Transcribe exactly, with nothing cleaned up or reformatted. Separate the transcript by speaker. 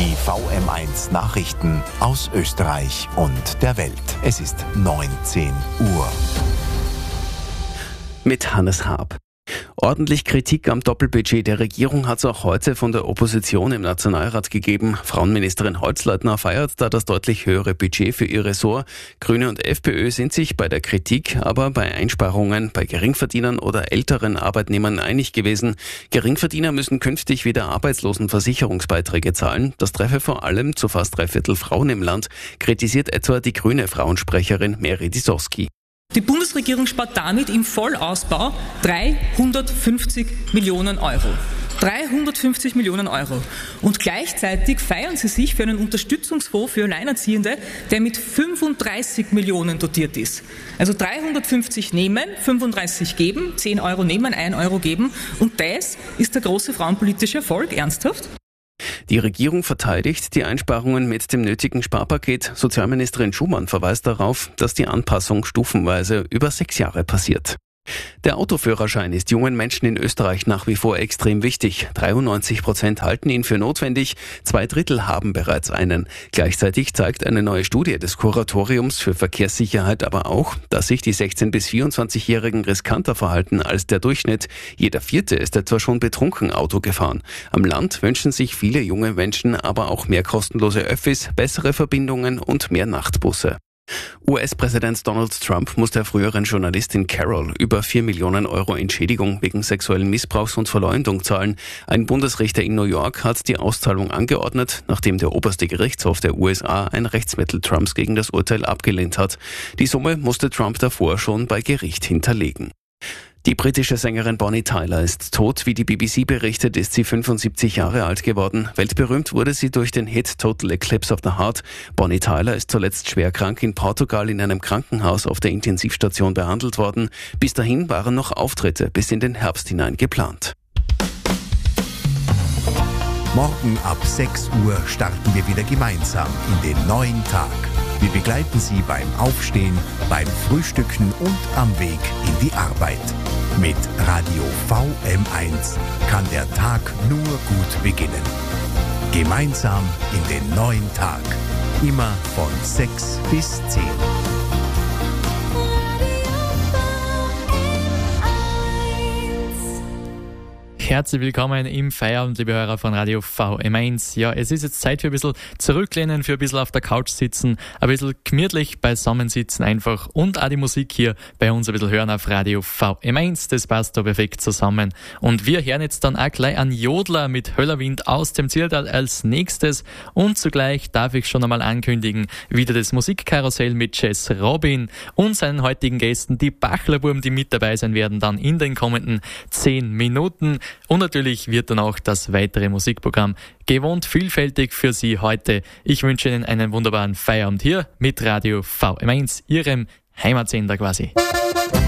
Speaker 1: Die V M eins Nachrichten aus Österreich und der Welt. Es ist neunzehn Uhr.
Speaker 2: Mit Hannes Haab. Ordentlich Kritik am Doppelbudget der Regierung hat es auch heute von der Opposition im Nationalrat gegeben. Frauenministerin Holzleitner feiert da das deutlich höhere Budget für ihr Ressort. Grüne und FPÖ sind sich bei der Kritik, aber bei Einsparungen bei Geringverdienern oder älteren Arbeitnehmern einig gewesen. Geringverdiener müssen künftig wieder Arbeitslosenversicherungsbeiträge zahlen. Das treffe vor allem zu fast drei Viertel Frauen im Land, kritisiert etwa die grüne Frauensprecherin Mary Disowski.
Speaker 3: Die Bundesregierung spart damit im Vollausbau dreihundertfünfzig Millionen Euro. dreihundertfünfzig Millionen Euro. Und gleichzeitig feiern sie sich für einen Unterstützungsfonds für Alleinerziehende, der mit fünfunddreißig Millionen dotiert ist. Also dreihundertfünfzig nehmen, fünfunddreißig geben, zehn Euro nehmen, ein Euro geben. Und das ist der große frauenpolitische Erfolg. Ernsthaft?
Speaker 2: Die Regierung verteidigt die Einsparungen mit dem nötigen Sparpaket. Sozialministerin Schumann verweist darauf, dass die Anpassung stufenweise über sechs Jahre passiert. Der Autoführerschein ist jungen Menschen in Österreich nach wie vor extrem wichtig. dreiundneunzig Prozent halten ihn für notwendig, zwei Drittel haben bereits einen. Gleichzeitig zeigt eine neue Studie des Kuratoriums für Verkehrssicherheit aber auch, dass sich die sechzehn- bis vierundzwanzigjährigen riskanter verhalten als der Durchschnitt. Jeder Vierte ist etwa schon betrunken Auto gefahren. Am Land wünschen sich viele junge Menschen aber auch mehr kostenlose Öffis, bessere Verbindungen und mehr Nachtbusse. U S-Präsident Donald Trump muss der früheren Journalistin Carol über vier Millionen Euro Entschädigung wegen sexuellen Missbrauchs und Verleumdung zahlen. Ein Bundesrichter in New York hat die Auszahlung angeordnet, nachdem der oberste Gerichtshof der U S A ein Rechtsmittel Trumps gegen das Urteil abgelehnt hat. Die Summe musste Trump davor schon bei Gericht hinterlegen. Die britische Sängerin Bonnie Tyler ist tot. Wie die B B C berichtet, ist sie fünfundsiebzig Jahre alt geworden. Weltberühmt wurde sie durch den Hit Total Eclipse of the Heart. Bonnie Tyler ist zuletzt schwer krank in Portugal in einem Krankenhaus auf der Intensivstation behandelt worden. Bis dahin waren noch Auftritte bis in den Herbst hinein geplant.
Speaker 1: Morgen ab sechs Uhr starten wir wieder gemeinsam in den neuen Tag. Wir begleiten Sie beim Aufstehen, beim Frühstücken und am Weg in die Arbeit. Mit Radio V M eins kann der Tag nur gut beginnen. Gemeinsam in den neuen Tag. Immer von sechs bis zehn.
Speaker 4: Herzlich willkommen im Feierabend, liebe Hörer von Radio V M eins. Ja, es ist jetzt Zeit für ein bisschen zurücklehnen, für ein bisschen auf der Couch sitzen, ein bisschen gemütlich beisammensitzen einfach und auch die Musik hier bei uns ein bisschen hören auf Radio V M eins. Das passt da perfekt zusammen. Und wir hören jetzt dann auch gleich einen Jodler mit Höllerwind aus dem Zillertal als nächstes und zugleich darf ich schon einmal ankündigen, wieder das Musikkarussell mit Jess Robin und seinen heutigen Gästen, die Bachlerbuben, die mit dabei sein werden, dann in den kommenden zehn Minuten. Und natürlich wird dann auch das weitere Musikprogramm gewohnt vielfältig für Sie heute. Ich wünsche Ihnen einen wunderbaren Feierabend hier mit Radio V M eins, Ihrem Heimatsender quasi.